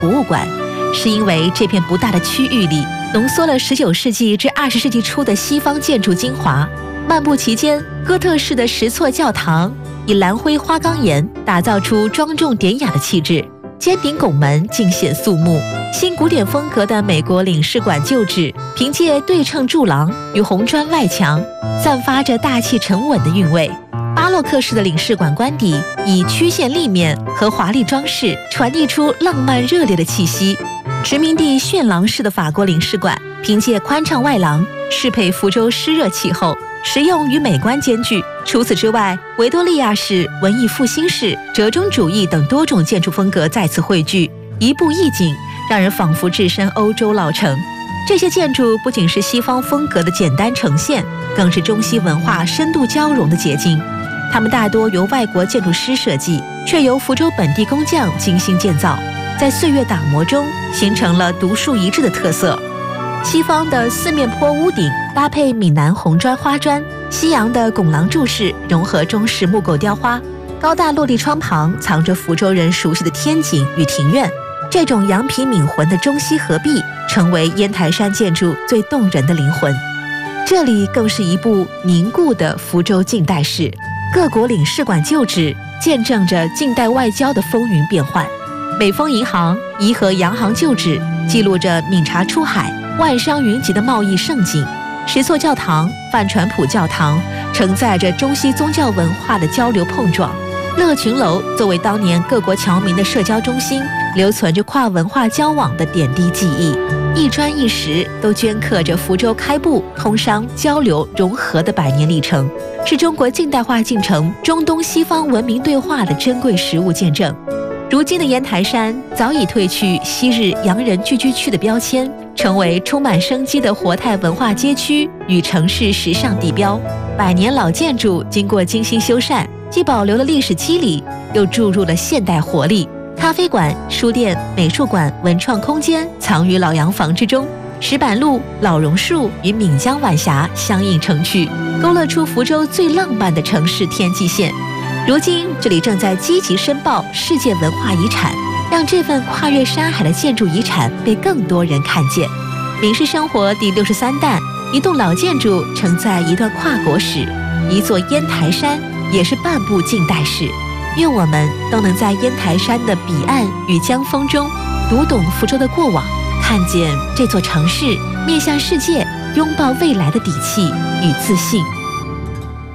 博物馆，是因为这片不大的区域里浓缩了19世纪至20世纪初的西方建筑精华。漫步其间，哥特式的石错教堂以蓝灰花岗岩打造出庄重典雅的气质，尖顶拱门尽显肃穆。新古典风格的美国领事馆旧址，凭借对称柱廊与红砖外墙，散发着大气沉稳的韵味。巴洛克式的领事馆官邸以曲线立面和华丽装饰传递出浪漫热烈的气息。殖民地旋廊式的法国领事馆，凭借宽敞外廊，适配福州湿热气候，实用与美观兼具。除此之外，维多利亚式、文艺复兴式、折中主义等多种建筑风格在此汇聚，一步一景，让人仿佛置身欧洲老城。这些建筑不仅是西方风格的简单呈现，更是中西文化深度交融的结晶。它们大多由外国建筑师设计，却由福州本地工匠精心建造，在岁月打磨中形成了独树一帜的特色。西方的四面坡屋顶搭配闽南红砖花砖，西洋的拱廊柱式融合中式木构雕花，高大落地窗旁藏着福州人熟悉的天井与庭院。这种阳痞闽魂的中西合璧，成为烟台山建筑最动人的灵魂。这里更是一部凝固的福州近代史，各国领事馆旧址见证着近代外交的风云变幻。美丰银行、颐和洋行旧址记录着闽茶出海、万商云集的贸易盛景。石错教堂、范传普教堂承载着中西宗教文化的交流碰撞。乐群楼作为当年各国侨民的社交中心，留存着跨文化交往的点滴记忆。一砖一石都镌刻着福州开埠、通商、交流、融合的100年历程，是中国近代化进程中东西方文明对话的珍贵实物见证。如今的烟台山早已褪去昔日洋人聚居区的标签，成为充满生机的活态文化街区与城市时尚地标。100年老建筑经过精心修缮，既保留了历史肌理，又注入了现代活力。咖啡馆、书店、美术馆、文创空间藏于老洋房之中，石板路、老榕树与闽江晚霞相映成趣，勾勒出福州最浪漫的城市天际线。如今这里正在积极申报世界文化遗产，让这份跨越山海的建筑遗产被更多人看见。闽式生活第63弹，一栋老建筑承载一段跨国史，一座烟台山也是半部近代史。愿我们都能在烟台山的彼岸与江风中，读懂福州的过往，看见这座城市面向世界拥抱未来的底气与自信。